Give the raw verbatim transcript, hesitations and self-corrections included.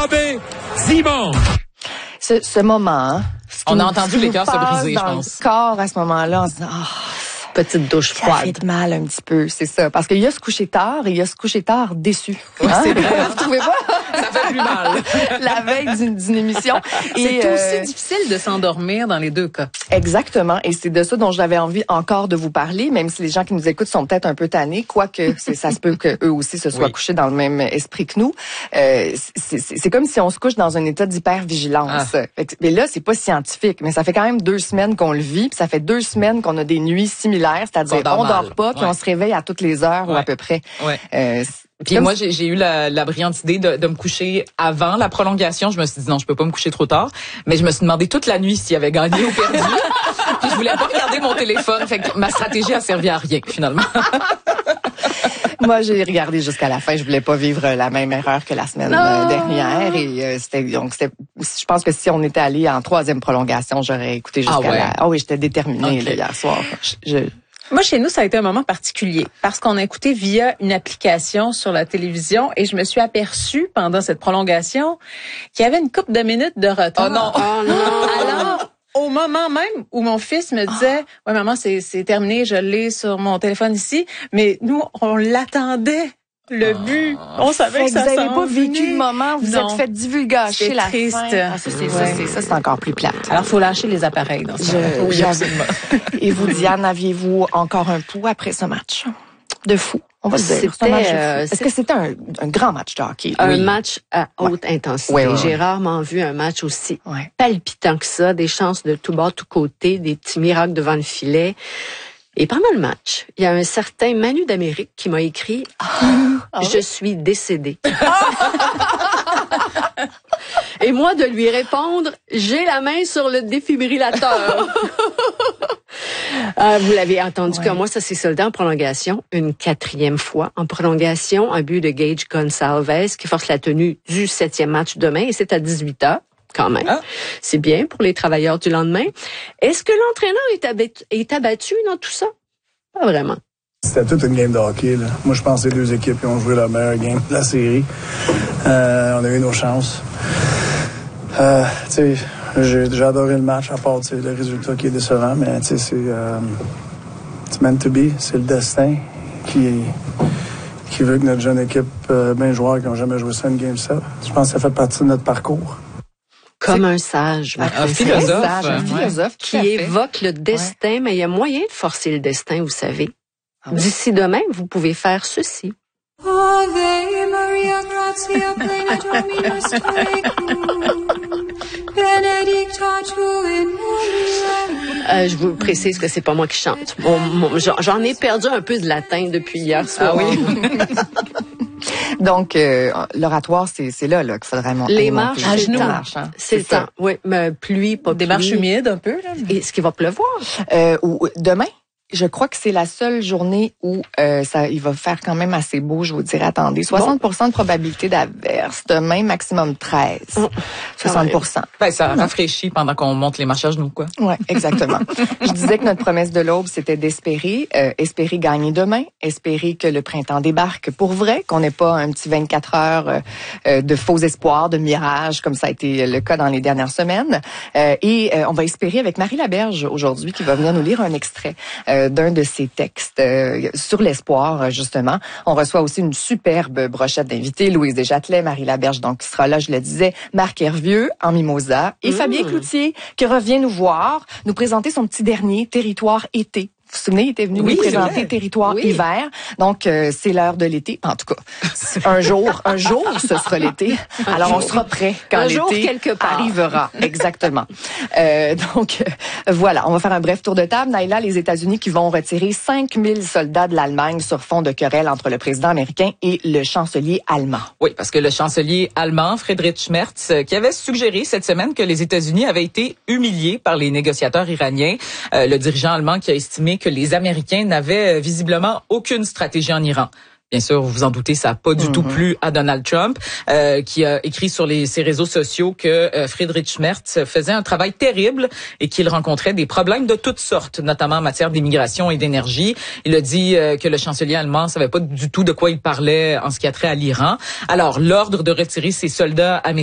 Abe Ziman. Ce, ce moment, ce on nous, a entendu les cœurs se briser, je pense. dans le corps à ce moment-là, en se disant, oh, petite douche ça froide. fait mal un petit peu, c'est ça. Parce qu'il y a se coucher tard et il y a se coucher tard déçu. Oui, hein? c'est vrai. Vous trouvez pas? Ça fait plus mal. La veille d'une, d'une émission. C'est Et, aussi euh, difficile de s'endormir dans les deux cas. Exactement. Et c'est de ça dont j'avais envie encore de vous parler, même si les gens qui nous écoutent sont peut-être un peu tannés, quoique c'est, ça se peut qu'eux aussi se soient Oui. couchés dans le même esprit que nous. Euh, c'est, c'est, c'est comme si on se couche dans un état d'hypervigilance. Ah. Mais là, c'est pas scientifique, mais ça fait quand même deux semaines qu'on le vit, puis ça fait deux semaines qu'on a des nuits similaires, c'est-à-dire on, on dort pas, puis ouais. on se réveille à toutes les heures ouais. ou à peu près. Ouais. Euh, Puis moi, j'ai, j'ai eu la, la brillante idée de, de me coucher avant la prolongation. Je me suis dit non, je peux pas me coucher trop tard. Mais je me suis demandé toute la nuit s'il avait gagné ou perdu. Puis je voulais pas regarder mon téléphone. Fait que ma stratégie a servi à rien, finalement. Moi, j'ai regardé jusqu'à la fin. Je voulais pas vivre la même erreur que la semaine non. dernière. Et euh, c'était donc c'était. Je pense que si on était allé en troisième prolongation, j'aurais écouté jusqu'à ah ouais. la. Ah oui, j'étais déterminée okay. là, hier soir. Je, je... Moi, chez nous, ça a été un moment particulier parce qu'on a écouté via une application sur la télévision et je me suis aperçue pendant cette prolongation qu'il y avait une couple de minutes de retard. Oh non! Oh non! Alors, au moment même où mon fils me disait « Ouais, maman, c'est, c'est terminé, je l'ai sur mon téléphone ici », mais nous, on l'attendait. Le but, on savait fait que, que ça vous n'avez pas vécu venait. le moment, vous non. êtes fait divulgacher la triste. fin. Ah, ça, c'est, ouais. ça, c'est, ça, c'est encore plus plate. Alors, il faut lâcher les appareils dans ce cas. Oui, absolument. Et vous, Diane, aviez-vous encore un pouls après ce match? De fou. On va c'était, dire. C'est un match euh, Est-ce que c'était un, un grand match de hockey? Un oui. match à haute ouais. intensité. Ouais, ouais, J'ai ouais. rarement vu un match aussi ouais. palpitant que ça, des chances de tout bord, tout côté, des petits miracles devant le filet. Et pendant le match, il y a un certain Manu d'Amérique qui m'a écrit ah, « Je oui? suis décédé ». Et moi, de lui répondre « J'ai la main sur le défibrillateur ». euh, vous l'avez entendu ouais. comme moi, ça s'est soldé en prolongation, une quatrième fois. En prolongation, un but de Gage Gonsalves qui force la tenue du septième match demain et c'est à dix-huit heures. Quand même. Ah. C'est bien pour les travailleurs du lendemain. Est-ce que l'entraîneur est abattu, est abattu dans tout ça? Pas vraiment. C'était toute une game de hockey, là. Moi, je pense que les deux équipes qui ont joué la meilleure game de la série. Euh, on a eu nos chances. Euh, tu sais, j'ai, j'ai adoré le match, à part le résultat qui est décevant, mais tu sais, c'est, euh, c'est meant to be. C'est le destin qui, qui veut que notre jeune équipe, euh, bien joueurs qui n'ont jamais joué ça, une game sept. Je pense que ça fait partie de notre parcours. Comme c'est un sage. Un, un philosophe. Sage, un philosophe qui évoque le destin, ouais. mais il y a moyen de forcer le destin, vous savez. Ah oui? D'ici demain, vous pouvez faire ceci. Ave Maria gratia plena Dominus tecum, benedicta tu in mulieribus. Euh, je vous précise que c'est pas moi qui chante. Mon, mon, j'en, j'en ai perdu un peu de latin depuis hier soir. Ah oui. Donc, euh, l'oratoire, c'est, c'est là, là qu'il faudrait monter. Les marches, à genoux. Hein? C'est, c'est le temps. Oui, mais pluie, pas Des pluie. marches humides un peu, là. Est-ce qu'il va pleuvoir? Euh, ou, demain? Je crois que c'est la seule journée où euh, ça, il va faire quand même assez beau, je vous dirais. Attendez, soixante pour cent bon. de probabilité d'averse. Demain, maximum treize. Oh, soixante pour cent. Ben, ça rafraîchit pendant qu'on monte les marches à genoux, quoi. Ouais, exactement. Je disais que notre promesse de l'aube, c'était d'espérer. Euh, espérer gagner demain. Espérer que le printemps débarque pour vrai. Qu'on n'ait pas un petit vingt-quatre heures euh, de faux espoirs, de mirages, comme ça a été le cas dans les dernières semaines. Euh, et euh, on va espérer avec Marie Laberge aujourd'hui, qui va venir nous lire un extrait euh, d'un de ses textes euh, sur l'espoir, justement. On reçoit aussi une superbe brochette d'invités. Louise Deschâtelet, Marie Laberge, donc, qui sera là, je le disais, Marc Hervieux, en mimosa, et mmh. Fabien Cloutier, qui revient nous voir, nous présenter son petit dernier, Territoire été. Vous vous souvenez, il était venu oui, nous présenter Territoire oui. hiver. Donc, euh, c'est l'heure de l'été. En tout cas, un jour, un jour, ce sera l'été. Alors, on sera prêt quand un l'été jour, quelque part. arrivera. Exactement. Euh, donc, euh, voilà, on va faire un bref tour de table. Naïla, les États-Unis qui vont retirer cinq mille soldats de l'Allemagne sur fond de querelle entre le président américain et le chancelier allemand. Oui, parce que le chancelier allemand, Friedrich Merz, qui avait suggéré cette semaine que les États-Unis avaient été humiliés par les négociateurs iraniens, euh, le dirigeant allemand qui a estimé que les Américains n'avaient visiblement aucune stratégie en Iran. Bien sûr, vous vous en doutez, ça n'a pas du mm-hmm. tout plu à Donald Trump, euh, qui a écrit sur les, ses réseaux sociaux que euh, Friedrich Merz faisait un travail terrible et qu'il rencontrait des problèmes de toutes sortes, notamment en matière d'immigration et d'énergie. Il a dit euh, que le chancelier allemand ne savait pas du tout de quoi il parlait en ce qui a trait à l'Iran. Alors, l'ordre de retirer ses soldats américains